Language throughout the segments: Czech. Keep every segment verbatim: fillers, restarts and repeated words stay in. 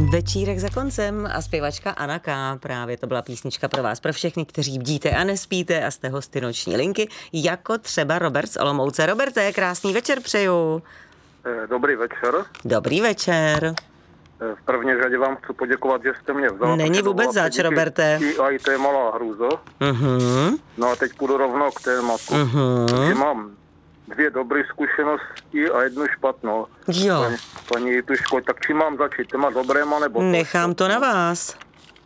Večírek za koncem a zpěvačka Anna K. Právě to byla písnička pro vás, pro všechny, kteří bdíte a nespíte a jste hosty noční linky, jako třeba Robert z Olomouce. Roberte, krásný večer přeju. Dobrý večer. Dobrý večer. V první řadě vám chci poděkovat, že jste mě vzal. Není vůbec zač, Roberte. A i to je malá hrůza. Uh-huh. No a teď půjdu rovnou k tématu. Uh-huh. Takže mám dvě dobré zkušenosti a jednu špatnou. Jo. Paní, paní Jituško, tak čím mám začít? Těma dobréma nebo... Nechám to na vás.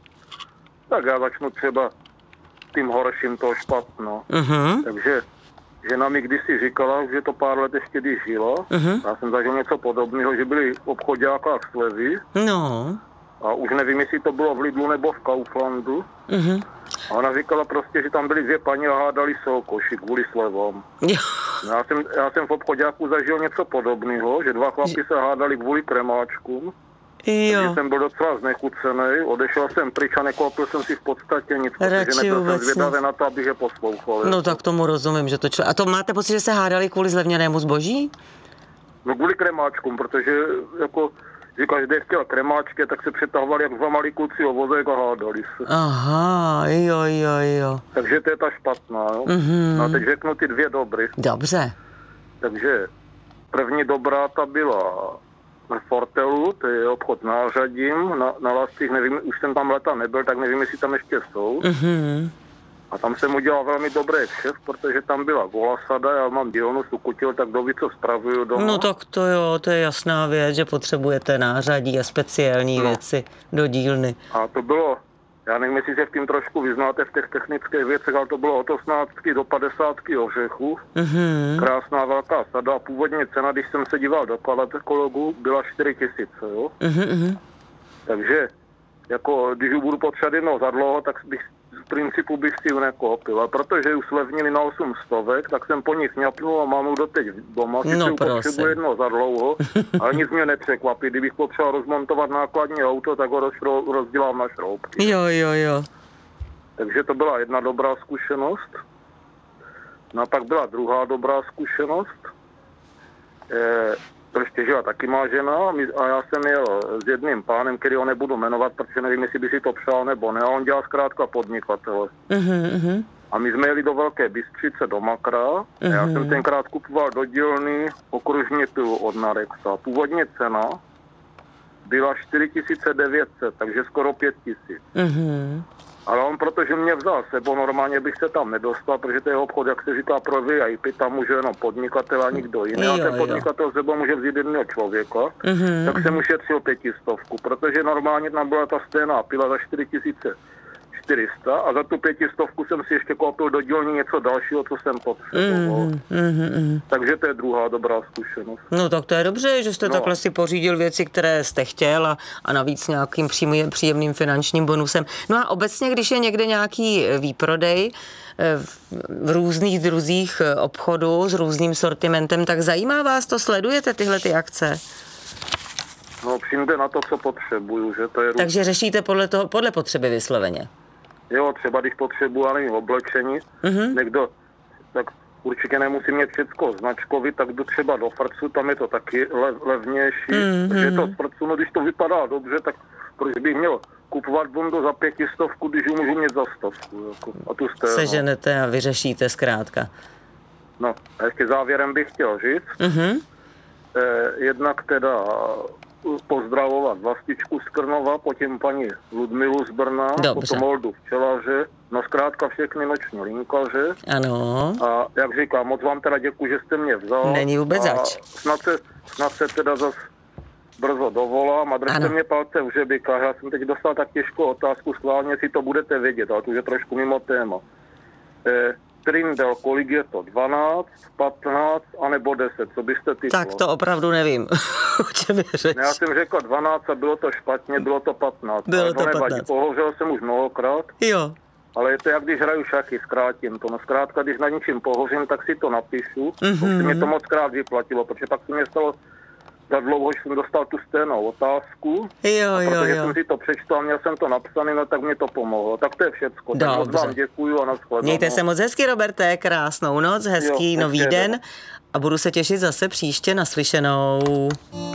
Tak já začnu třeba tím horším, toho špatno. Uh-huh. Takže žena mi kdysi říkala, že to pár let ještě když žila. Uh-huh. Já jsem zažil něco podobného, že byli v obchoďákách slevy. No. A už nevím, jestli to bylo v Lidlu nebo v Kauflandu. Uh-huh. A ona říkala prostě, že tam byly dvě paní a hádali se o koši kvůli slevám. Já jsem, já jsem v obchoďáku zažil něco podobného, že dva chlapi se hádali kvůli kremáčkům. Jo. Takže jsem byl docela znechucený, odešel jsem pryč a nekoupil jsem si v podstatě nic, protože nebyl jsem zvědavý na to, abych je poslouchal. No tak tomu rozumím, že to člo... A to máte pocit, že se hádali kvůli zlevněnému zboží? No kvůli kremáčkům, protože jako... že každý chtěl kremáčky, tak se přetahovali jak dva malí kluci o vozek a hádali se. Aha, jo, jo, jo. Takže to je ta špatná, jo. Mm-hmm. No a teď řeknu ty dvě dobrý. Dobře. Takže první dobrá ta byla na Fortelu, to je obchod nářadím, na, na Lascích, nevím, už jsem tam leta nebyl, tak nevím, jestli tam ještě jsou. Mm-hmm. A tam jsem udělal velmi dobrý kšef, protože tam byla volasada, já mám dílnu Sukutil, tak kdo ví, co spravuju doma. No tak to jo, to je jasná věc, že potřebujete nářadí a speciální no. věci do dílny. A to bylo, já nevím, jestli se v tím trošku vyznáte v těch technických věcech, ale to bylo od osmnáctky do padesátky ořechů. Mm-hmm. Krásná velká sada a původně cena, když jsem se díval do katalogu, byla čtyři tisíce, jo. Mm-hmm. Takže, jako, když ji budu potřebovat jednou za dlouho, tak bych v principu bych si ji nekoupil. A protože ji slevnili na osm stovek, tak jsem po nich ňapnul a mám ji doteď doma. Si no, ji potřebuji jednou za dlouho, ale nic mě nepřekvapí. Kdybych potřeboval rozmontovat nákladní auto, tak ho rozšro, rozdělám na šroubky. Jo, jo, jo. Takže to byla jedna dobrá zkušenost. No a pak byla druhá dobrá zkušenost. E, to ještě žila taky má žena a já jsem jel s jedným pánem, který ho nebudu jmenovat, protože nevím, jestli by si to přál nebo ne, a on dělal zkrátka podnikatele. Uh-huh. A my jsme jeli do Velké Bystřice, do Makra, uh-huh. a já jsem tenkrát kupoval do dílny okružní pilu od Narexa. Původně cena byla čtyři tisíce devět set, takže skoro pět tisíc. Uh-huh. Ale on, protože mě vzal sebou, normálně bych se tam nedostal, protože to je obchod, jak se říká, pro V I P, tam může jenom podnikatel a nikdo jiný. Jo, a ten podnikatel sebou může vzít jednoho člověka, uh-huh. tak jsem ušetřil pětistovku, protože normálně tam byla ta stejná pila za čtyři tisíce čtyři sta a za tu pětistovku jsem si ještě koupil do dílny něco dalšího, co jsem potřeboval. Uh-huh, uh-huh. Takže to je druhá dobrá zkušenost. No tak to je dobře, že jste no. takhle si pořídil věci, které jste chtěl a, a navíc nějakým příjemným finančním bonusem. No a obecně, když je někde nějaký výprodej v, v různých druzích obchodu s různým sortimentem, tak zajímá vás to? Sledujete tyhle ty akce? No přijde na to, co potřebuju, že to je... Takže řešíte podle toho, podle potřeby vysloveně? Jo, třeba když potřebuji, ale nevím, oblečení, uh-huh. někdo, tak určitě nemusí mít všecko značkový, tak jdu třeba do Frcu, tam je to taky le, levnější, uh-huh. protože to z Frcu, no když to vypadá dobře, tak proč bych měl kupovat bundu za pětistovku, když ji můžu mít za stovku, jako, a tu sténo. Seženete a vyřešíte zkrátka. No, a ještě závěrem bych chtěl říct, uh-huh. eh, jednak teda pozdravovat Vlastičku z Krnova, potom paní Ludmilu z Brna, dobře. Potom Oldu Včelaře, no zkrátka všechny noční linkaře. Ano. A jak říkám, moc vám teda děkuji, že jste mě vzal. Není vůbec zač. Snad se, snad se teda zas brzo dovolám a držte mě palce v žebikách. Já jsem teď dostal tak těžkou otázku, schválně si to budete vědět, ale to už je trošku mimo téma. Eh, Trindel, kolik je to? dvanáct, patnáct, anebo deset? Co byste typlo? Tak to opravdu nevím. O čem je řeč? Já jsem řekl dvanáct a bylo to špatně, bylo to patnáct. Bylo to patnáct. Pohořel jsem už mnohokrát. Jo. Ale je to jak když hraju šachy, zkrátím to. No zkrátka, když na něčím pohořím, tak si to napíšu. Mm-hmm. Už mě to moc krát vyplatilo, protože pak se mě stalo za dlouho, že jsem dostal tu stejnou otázku. Jo, a jo, protože jo. jsem si to přečtal a měl jsem to napsané, no tak mě to pomohlo. Tak to je všecko. Dobře. Tak moc vám děkuju a nashledanou. Mějte se moc hezky, Roberte, krásnou noc, hezký jo, nový den a budu se těšit zase příště naslyšenou.